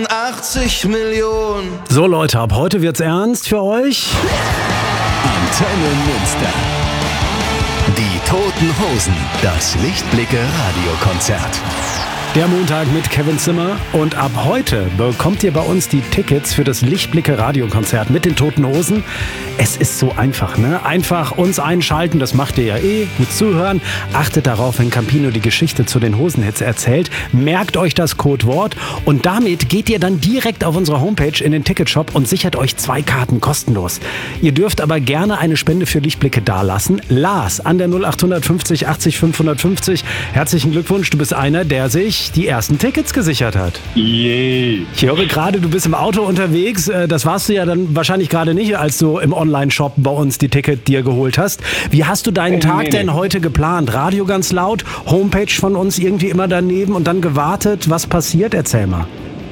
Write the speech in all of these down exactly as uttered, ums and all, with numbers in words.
achtzig Millionen. So Leute, ab heute wird's ernst für euch. Antenne Münster. Die Toten Hosen. Das Lichtblicke-Radiokonzert. Der Montag mit Kevin Zimmer. Und ab heute bekommt ihr bei uns die Tickets für das Lichtblicke-Radiokonzert mit den Toten Hosen. Es ist so einfach, ne? Einfach uns einschalten, das macht ihr ja eh. Gut zuhören. Achtet darauf, wenn Campino die Geschichte zu den Hosenhits erzählt. Merkt euch das Codewort und damit geht ihr dann direkt auf unsere Homepage in den Ticketshop und sichert euch zwei Karten kostenlos. Ihr dürft aber gerne eine Spende für Lichtblicke dalassen. Lars an der null acht fünfzig achtzig fünfhundertfünfzig. Herzlichen Glückwunsch, du bist einer, der sich die ersten Tickets gesichert hat. Yay. Ich höre gerade, du bist im Auto unterwegs. Das warst du ja dann wahrscheinlich gerade nicht, als du im Online-Shop bei uns die Ticket dir geholt hast. Wie hast du deinen Tag nee, denn nee. heute geplant? Radio ganz laut, Homepage von uns irgendwie immer daneben und dann gewartet. Was passiert? Erzähl mal.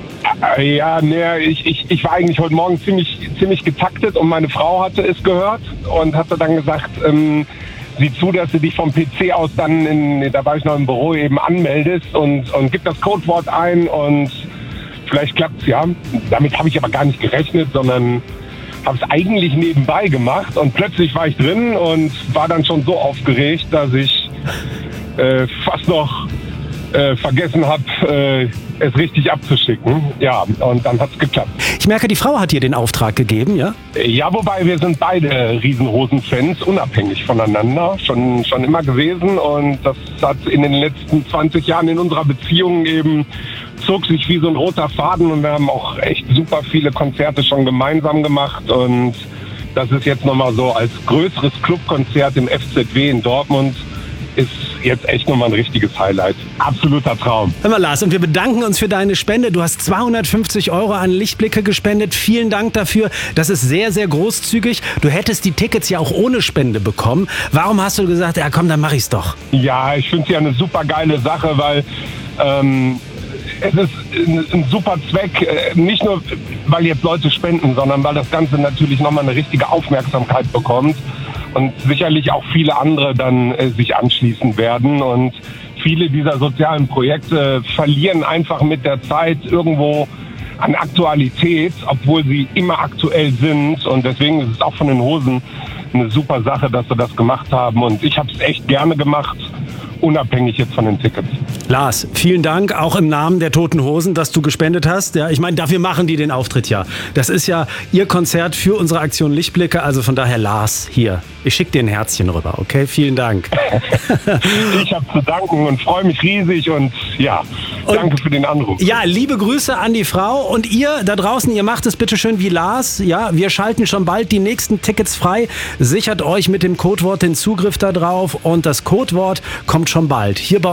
Ja, nee, ich, ich, ich war eigentlich heute Morgen ziemlich, ziemlich getaktet und meine Frau hatte es gehört und hatte dann gesagt, ähm, sieh zu, dass du dich vom P C aus dann, in, da war ich noch im Büro, eben anmeldest und, und gib das Codewort ein und vielleicht klappt's ja. Damit habe ich aber gar nicht gerechnet, sondern habe es eigentlich nebenbei gemacht und plötzlich war ich drin und war dann schon so aufgeregt, dass ich äh, fast noch äh, vergessen habe, äh, es richtig abzuschicken. Ja, und dann hat's geklappt. Ich merke, die Frau hat dir den Auftrag gegeben, ja? Ja, wobei wir sind beide Riesenhosen-Fans, unabhängig voneinander, schon, schon immer gewesen. Und das hat in den letzten zwanzig Jahren in unserer Beziehung eben, zog sich wie so ein roter Faden. Und wir haben auch echt super viele Konzerte schon gemeinsam gemacht. Und das ist jetzt nochmal so als größeres Clubkonzert im F Z W in Dortmund. Ist jetzt echt nochmal ein richtiges Highlight. Absoluter Traum. Hör mal, Lars, und wir bedanken uns für deine Spende. Du hast zweihundertfünfzig Euro an Lichtblicke gespendet. Vielen Dank dafür. Das ist sehr, sehr großzügig. Du hättest die Tickets ja auch ohne Spende bekommen. Warum hast du gesagt, ja komm, dann mach ich's doch? Ja, ich finde es ja eine super geile Sache, weil ähm, es ist ein, ein super Zweck. Äh, nicht nur, weil jetzt Leute spenden, sondern weil das Ganze natürlich nochmal eine richtige Aufmerksamkeit bekommt. Und sicherlich auch viele andere dann äh, sich anschließen werden. Und viele dieser sozialen Projekte verlieren einfach mit der Zeit irgendwo an Aktualität, obwohl sie immer aktuell sind. Und deswegen ist es auch von den Hosen eine super Sache, dass sie das gemacht haben. Und ich habe es echt gerne gemacht, unabhängig jetzt von den Tickets. Lars, vielen Dank, auch im Namen der Toten Hosen, dass du gespendet hast. Ja, ich meine, dafür machen die den Auftritt ja. Das ist ja ihr Konzert für unsere Aktion Lichtblicke. Also von daher, Lars, hier, ich schicke dir ein Herzchen rüber, okay? Vielen Dank. Ich habe zu danken und freue mich riesig und ja, und, danke für den Anruf. Ja, liebe Grüße an die Frau und ihr da draußen, ihr macht es bitte schön wie Lars. Ja, wir schalten schon bald die nächsten Tickets frei. Sichert euch mit dem Codewort den Zugriff da drauf und das Codewort kommt schon bald. Hier bei